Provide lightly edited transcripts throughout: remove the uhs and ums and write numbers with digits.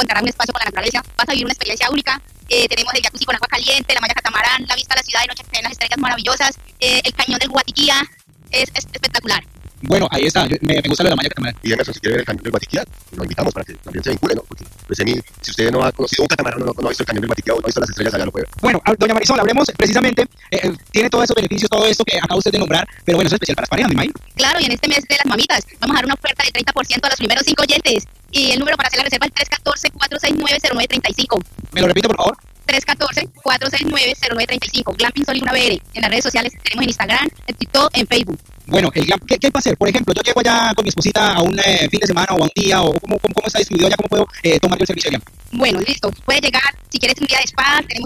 encontrarás un espacio con la naturaleza, vas a vivir una experiencia única. Tenemos el jacuzzi con agua caliente, la malla catamarán, la vista a la ciudad de noche que se ven las estrellas maravillosas, el cañón del Guatiquía, es espectacular. Bueno, ahí está, me gusta lo de la malla catamarán. Y Emerson, si quiere ver el cañón del Guatiquía, lo invitamos para que también se vincule, ¿no? Porque pues, si usted no ha conocido un catamarán, no ha visto el cañón del Guatiquía o no ha visto las estrellas allá, lo puede ver. Bueno, doña Marisol, hablemos precisamente, tiene todos esos beneficios, todo esto que acaba usted de nombrar, pero bueno, eso es especial para las parejas, me imagino. Claro, y en este mes de las mamitas vamos a dar una oferta del 30% a los primeros 5 oyentes. Y el número para hacer la reserva es 314-469-0935. ¿Me lo repito, por favor? 314-469-0935. Glamping Sol y Luna BR. En las redes sociales tenemos en Instagram, en TikTok, en Facebook. Bueno, ¿qué hay que hacer? Por ejemplo, yo llego allá con mi esposita a un fin de semana o a un día, o ¿cómo está distribuido allá? ¿Cómo puedo tomar yo el servicio de glamping? Bueno, listo. Puede llegar, si quieres un día de spa, tenemos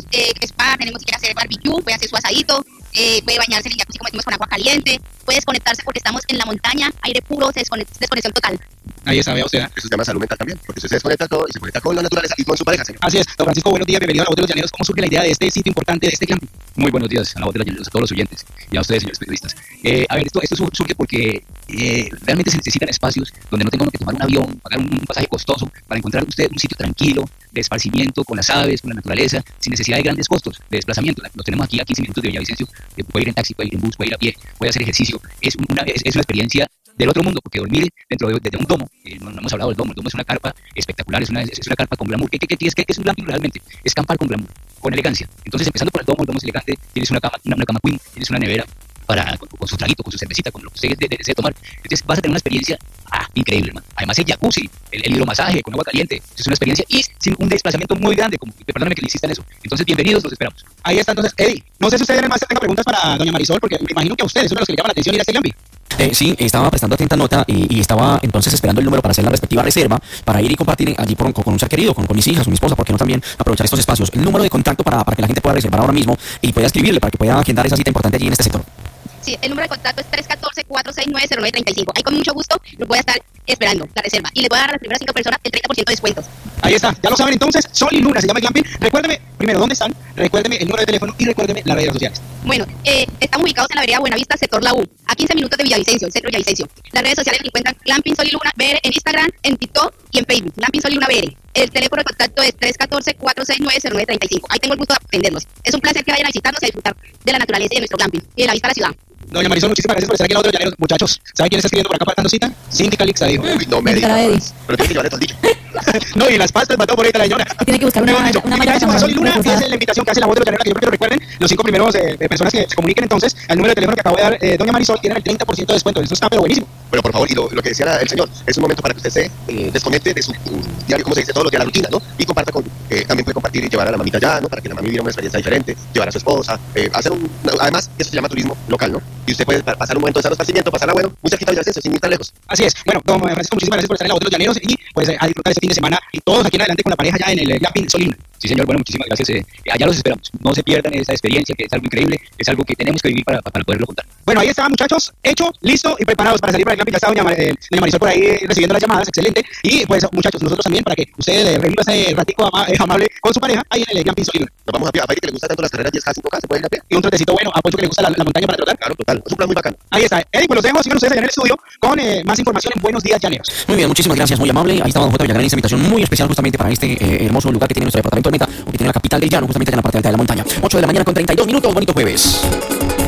si quieres hacer barbecue, puede hacer su asadito, puede bañarse en el jacuzzi como decimos con agua caliente, puede desconectarse porque estamos en la montaña, aire puro, desconexión total. Ahí está, vea usted. Eso se llama salud mental también, porque usted se desconecta todo y se conecta con la naturaleza y con su pareja, señor. Así es, don Francisco, buenos días, bienvenido a La Voz de los Llaneros. ¿Cómo surge la idea de este sitio importante, de este glamping? Muy buenos días a La Voz de los Llaneros, a todos los oyentes y a ustedes, señores periodistas. A ver, esto surge porque realmente se necesitan espacios donde no tenga uno que tomar un avión, pagar un pasaje costoso para encontrar usted un sitio tranquilo, de esparcimiento con las aves, con la naturaleza, sin necesidad de grandes costos de desplazamiento. Los tenemos aquí a 15 minutos de Villavicencio, puede ir en taxi, puede ir en bus, puede ir a pie, puede hacer ejercicio. Es una experiencia del otro mundo, porque dormir dentro de un domo, no hemos hablado del domo, el domo es una carpa espectacular, es una carpa con glamour. ¿Qué es un glamping realmente? Es campar con glamour, con elegancia. Entonces, empezando por el domo es elegante, tienes una cama queen, tienes una nevera con su traguito, con su cervecita, con lo que usted desee tomar. Entonces vas a tener una experiencia increíble, hermano. Además el jacuzzi, el hidromasaje con agua caliente, es una experiencia y sin un desplazamiento muy grande, perdóname que le insista en eso. Entonces bienvenidos, los esperamos. Ahí está, entonces, Eddie, no sé si usted además tenga preguntas para doña Marisol, porque me imagino que a ustedes es uno de los que le llama la atención ir a este glamping. Sí, estaba prestando atenta nota y estaba entonces esperando el número para hacer la respectiva reserva, para ir y compartir allí con un ser querido, con mis hijas, con mi esposa, porque no también aprovechar estos espacios. El número de contacto para que la gente pueda reservar ahora mismo y pueda escribirle para que pueda agendar esa cita importante allí en este sector. Sí, el número de contacto es 314-469-0935. Ahí con mucho gusto los voy a estar esperando la reserva. Y les voy a dar a las primeras 5 personas el 30% de descuentos. Ahí está, ya lo saben entonces, Sol y Luna se llama el glamping. Recuérdeme primero dónde están, recuérdeme el número de teléfono y recuérdeme las redes sociales. Bueno, estamos ubicados en la vereda Buenavista, sector La U, a 15 minutos de Villavicencio, el centro de Villavicencio. Las redes sociales se encuentran Glamping Sol y Luna BR en Instagram, en TikTok y en Facebook. Glamping Sol y Luna BR. El teléfono de contacto es 314-469-0935. Ahí tengo el gusto de atenderlos. Es un placer que vayan a visitarnos y a disfrutar de la naturaleza y de nuestro glamping y de la vista a la ciudad. Doña Marisol, muchísimas gracias por estar aquí al lado de los llaneros. Muchachos, ¿saben quién está escribiendo por acá para dando cita? Cindy Calixa dijo. Uy, no me digas. Pero tiene que llevarle todo el dicho. No, y las pastas mató por ahí la señora. Tiene que buscar una malla Gracias, Sol y Luna, esa es la invitación que hace La Voz de los Llaneros, que yo creo que recuerden, los 5 primeros personas que se comuniquen entonces al número de teléfono que acabo de dar, doña Marisol, tienen el 30% de descuento. Eso está pero buenísimo. Pero por favor, y lo que decía el señor, es un momento para que usted se desconecte de su diario, como se dice, todo lo que es la rutina, ¿no? Y comparta también puede compartir y llevar a la mamita allá, ¿no? Para que la mami viva una experiencia diferente, llevar a su esposa, además, eso se llama turismo local, ¿no? Y usted puede pasar un momento de sano esparcimiento, pasarla bueno, muy cerquita de Villavicencio, sin ir tan lejos. Así es. Bueno, don Francisco, muchísimas gracias por estar en La Voz de los Llaneros y pues a disfrutar este fin de semana y todos aquí en adelante con la pareja ya en el glamping Sol y Luna. Sí, señor, bueno, muchísimas gracias. Allá los esperamos. No se pierdan esa experiencia, que es algo increíble, es algo que tenemos que vivir para poderlo contar. Bueno, ahí está, muchachos, hecho, listo y preparados para salir para el glamping. Ya está doña Marisol por ahí recibiendo las llamadas, excelente. Y pues, muchachos, nosotros también, para que ustedes reviva ese ratico amable con su pareja ahí en el glamping Sol y Luna. Nos vamos a pie, a Pari que le gustan tanto las carreras 10K, 5K, se puede ir a pie. Y un trotecito bueno, a Poncho que le gusta la montaña para trotar. Claro, total, es un plan muy bacano. Ahí está. Eddie, pues los dejo, sigan ustedes allá en el estudio con más información en Buenos Días Llaneros. Muy bien, muchísimas gracias, muy amable. Ahí estaba don J. Villagrán en esta invitación muy especial justamente para este hermoso lugar que tiene nuestro departamento de Meta, o que tiene la capital del llano, justamente en la parte alta de la montaña. 8 de la mañana con 32 minutos, bonito jueves.